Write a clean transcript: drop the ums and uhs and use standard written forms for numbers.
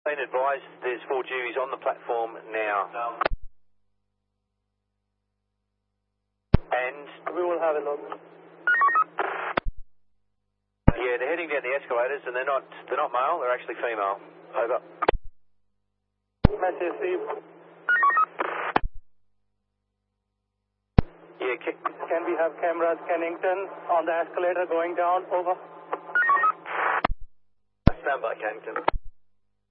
Been advised there's 4 Juvies on the platform now. And We will have a look. yeah, they're heading down the escalators and they're not male, they're actually female. Over. Message received. Yeah, Can we have cameras Kennington on the escalator going down? Over. stand by, Kennington.